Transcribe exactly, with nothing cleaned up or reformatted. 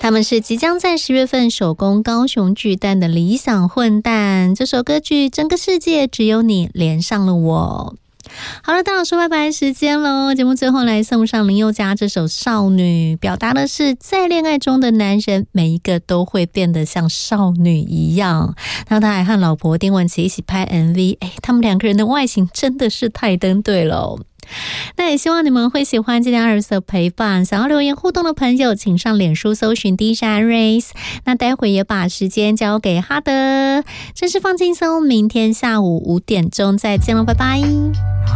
他们是即将在十月份首攻高雄巨蛋的理想混蛋。这首歌曲《整个世界只有你连上了我》。好了，到了说拜拜时间咯，节目最后来送上林宥嘉这首《少女》，表达的是在恋爱中的男人每一个都会变得像少女一样。那他还和老婆丁文琪一起拍 M V， 哎，他们两个人的外形真的是太登对了。那也希望你们会喜欢今天二十的陪伴，想要留言互动的朋友请上脸书搜寻 D J Iris。 那待会也把时间交给哈德，真是放轻松，明天下午五点钟再见咯，拜拜。